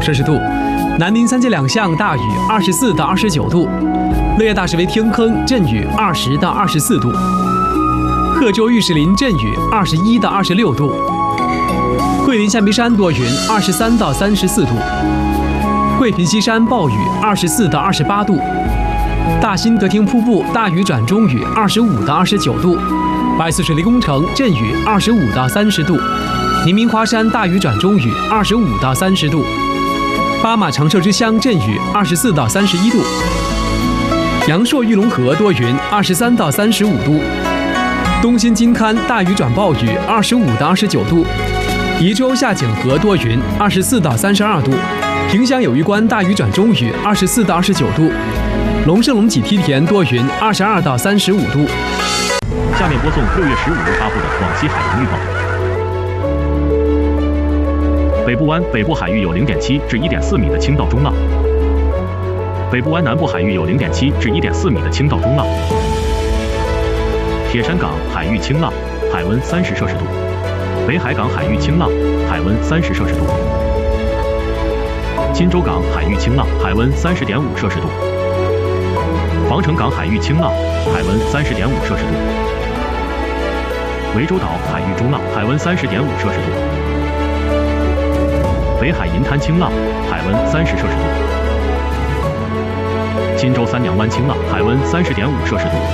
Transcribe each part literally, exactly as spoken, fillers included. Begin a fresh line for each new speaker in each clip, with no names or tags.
摄氏度。南宁三街两巷大雨二十四到二十九度。乐业大石围天坑阵雨二十到二十四度。贺州玉石林阵雨二十一到二十六度。桂林象鼻山多云二十三到三十四度。桂平西山暴雨二十四到二十八度。大兴德厅瀑布大雨转中雨二十五到二十九度。百岁水利工程阵雨二十五到三十度。宁明华山大雨转中雨二十五到三十度。巴马长寿之乡阵雨二十四到三十一度。阳朔玉龙河多云二十三到三十五度。东兴金滩大雨转暴雨二十五到二十九度。宜州下井河多云二十四到三十二度。萍乡友谊关大雨转中雨二十四到二十九度。龙胜龙脊梯田多云二十二到三十五度。
下面播送六月十五日发布的广西海洋预报。北部湾北部海域有 零点七至一点四米的轻到中浪。北部湾南部海域有 零点七至一点四米的轻到中浪。铁山港海域清浪，海温三十摄氏度。北海港海域清浪，海温三十摄氏度。金州港海域清浪，海温三十点五摄氏度。防城港海域清浪，海温三十点五摄氏度。涠洲岛海域中浪，海温三十点五摄氏度。北海银滩清浪，海温三十摄氏度。金州三娘湾清浪，海温三十点五摄氏度。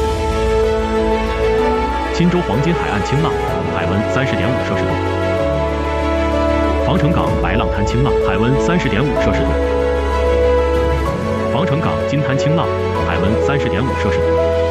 金州黄金海岸清浪，海温三十点五摄氏度。防城港白浪滩清浪，海温三十点五摄氏度。防城港金滩清浪，海温三十点五摄氏度。